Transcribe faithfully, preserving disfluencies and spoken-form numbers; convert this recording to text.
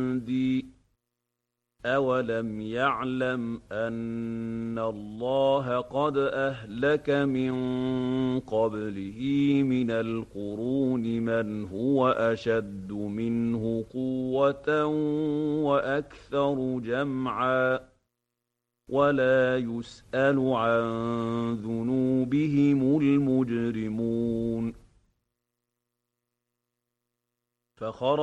عِندِي أَوَلَمْ يَعْلَمْ أَنَّ اللَّهَ قَدْ أَهْلَكَ مِن قَبْلِهِ مِنَ الْقُرُونِ مَنْ هُوَ أَشَدُّ مِنْهُ قُوَّةً وَأَكْثَرُ جَمْعًا وَلَا يُسْأَلُ عَن ذُنُوبِهِمُ الْمُجْرِمُونَ